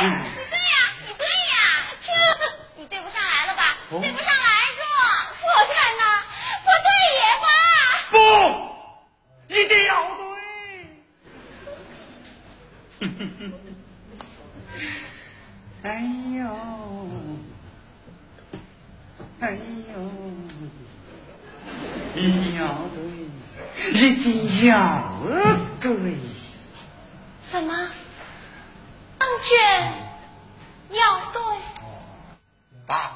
对呀，你对呀，这你对不上来了吧？对不上来是吧？我看呐，不对也罢。 不，一定要对。哎呦，哎呦，一定要对，一定要对。 什么？当真要对？ 大